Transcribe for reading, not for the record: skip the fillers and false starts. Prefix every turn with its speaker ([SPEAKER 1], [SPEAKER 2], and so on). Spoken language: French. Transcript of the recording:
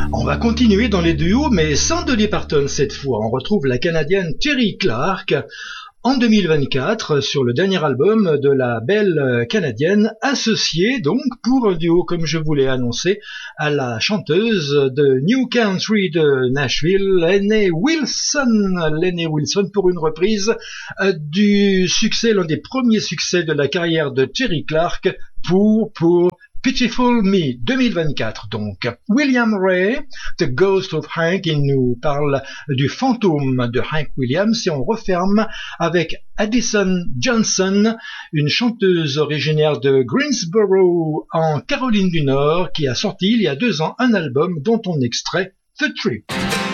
[SPEAKER 1] On va continuer dans les duos, mais sans Dolly Parton cette fois. On retrouve la Canadienne Terri Clark en 2024 sur le dernier album de la belle Canadienne, associée donc pour un duo, comme je vous l'ai annoncé, à la chanteuse de New Country de Nashville, Lainey Wilson, pour une reprise du succès, l'un des premiers succès de la carrière de Terri Clark pour Pitiful Me 2024 donc. William Ray, The Ghost of Hank, il nous parle du fantôme de Hank Williams et on referme avec Addison Johnson, une chanteuse originaire de Greensboro en Caroline du Nord qui a sorti il y a 2 ans un album dont on extrait The Trip.